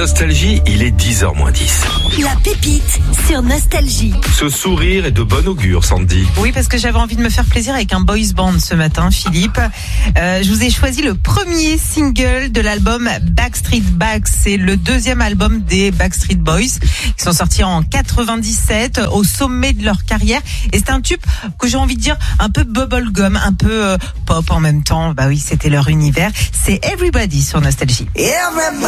Nostalgie, il est 10h moins 10. La pépite sur Nostalgie. Ce sourire est de bon augure, Sandy. Oui, parce que j'avais envie de me faire plaisir avec un boys band ce matin, Philippe. Je vous ai choisi le premier single de l'album Backstreet Back. C'est le deuxième album des Backstreet Boys qui sont sortis en 97 au sommet de leur carrière. Et c'est un tube que j'ai envie de dire un peu bubblegum, un peu pop en même temps. Bah oui, c'était leur univers. C'est Everybody sur Nostalgie.